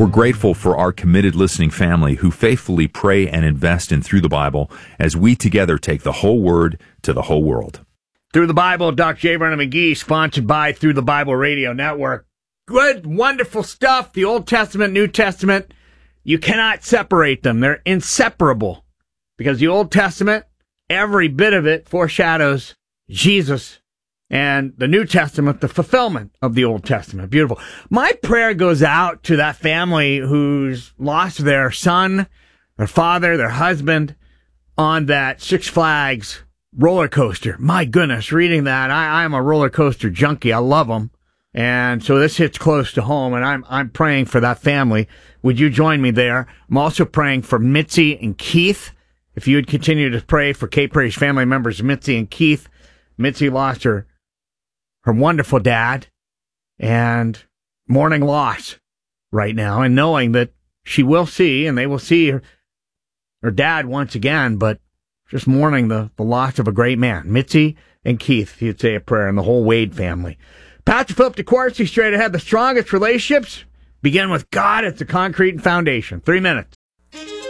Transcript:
We're grateful for our committed listening family who faithfully pray and invest in Through the Bible as we together take the whole Word to the whole world. Through the Bible, Dr. J. Vernon McGee, sponsored by Through the Bible Radio Network. Good, wonderful stuff. The Old Testament, New Testament, you cannot separate them. They're inseparable because the Old Testament, every bit of it foreshadows Jesus, and the New Testament, the fulfillment of the Old Testament. Beautiful. My prayer goes out to that family who's lost their son, their father, their husband on that Six Flags roller coaster. My goodness, reading that, I'm a roller coaster junkie. I love them. And so this hits close to home, and I'm praying for that family. Would you join me there? I'm also praying for Mitzi and Keith. If you would continue to pray for Cape Praise family members, Mitzi and Keith. Mitzi lost her wonderful dad, and mourning loss right now, and knowing that she will see, and they will see her dad once again, but just mourning the loss of a great man. Mitzi and Keith, you'd say a prayer, and the whole Wade family. Pastor Philip DeCoursey, straight ahead. The strongest relationships begin with God. It's a concrete foundation. 3 minutes.